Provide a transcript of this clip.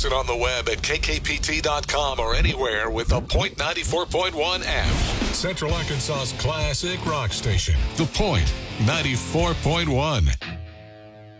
Listen on the web at kkpt.com or anywhere with the Point 94.1 app. Central Arkansas's classic rock station, The Point 94.1.